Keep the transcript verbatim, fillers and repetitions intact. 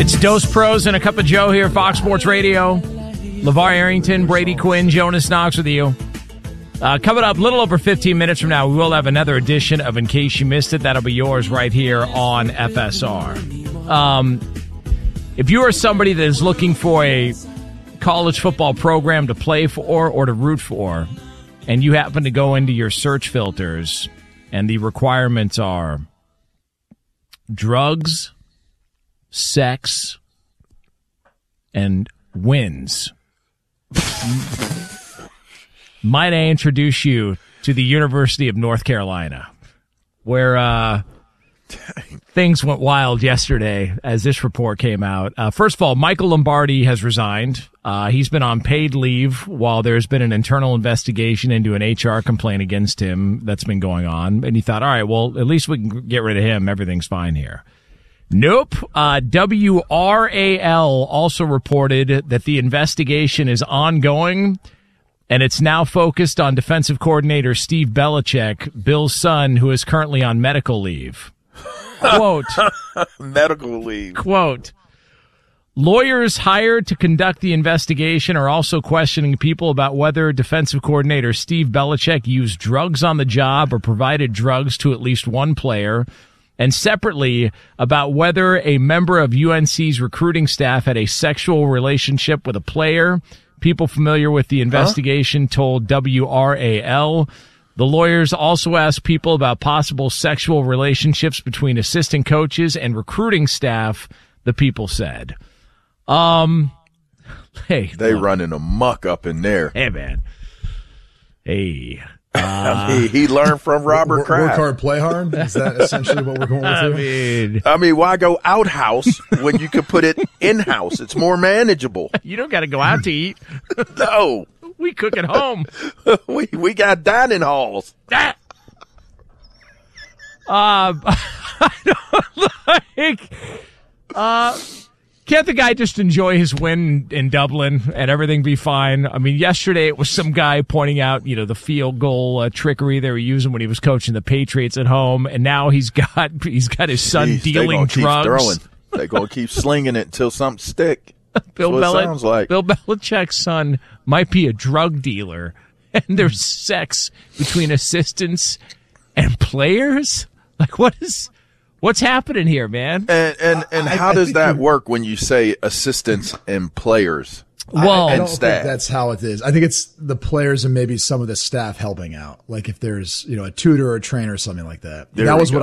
It's Dose Pros and a Cup of Joe here, Fox Sports Radio. LeVar Arrington, Brady Quinn, Jonas Knox with you. Uh, coming up a little over fifteen minutes from now, we will have another edition of In Case You Missed It. That'll be yours right here on F S R. Um, if you are somebody that is looking for a college football program to play for or to root for, and you happen to go into your search filters and the requirements are drugs, sex, and wins, might I introduce you to the University of North Carolina, where uh, things went wild yesterday as this report came out. Uh, first of all, Michael Lombardi has resigned. Uh, he's been on paid leave while there's been an internal investigation into an H R complaint against him that's been going on. And he thought, all right, well, at least we can get rid of him. Everything's fine here. Nope. Uh, W R A L also reported that the investigation is ongoing, and it's now focused on defensive coordinator Steve Belichick, Bill's son, who is currently on medical leave. Quote. Medical leave. Quote. Lawyers hired to conduct the investigation are also questioning people about whether defensive coordinator Steve Belichick used drugs on the job or provided drugs to at least one player, and separately about whether a member of U N C's recruiting staff had a sexual relationship with a player. People familiar with the investigation huh? told W R A L. The lawyers also asked people about possible sexual relationships between assistant coaches and recruiting staff, the people said. Um, hey. They look. running amok up in there. Hey, man. Hey. Uh, I mean, he learned from Robert work, Kraft. Work hard, play hard? Is that essentially what we're going with I here? mean, I mean, why go outhouse when you could put it in-house? It's more manageable. You don't got to go out to eat. No. We cook at home. we we got dining halls. Ah. Um, I don't like, uh, can't the guy just enjoy his win in Dublin and everything be fine? I mean, yesterday it was some guy pointing out, you know, the field goal uh, trickery they were using when he was coaching the Patriots at home, and now he's got he's got his son Jeez, dealing they drugs. Keep throwing. They're gonna keep slinging it until something stick. Bill, That's what Beli- it sounds like. Bill Belichick's son might be a drug dealer, and there's sex between assistants and players. Like, what is, what's happening here, man? And and, and I, how I does think that you're- work when you say assistants and players? Well, I, I and don't staff. think that's how it is. I think it's the players and maybe some of the staff helping out. Like if there's, you know, a tutor or a trainer or something like that. There that we was go. what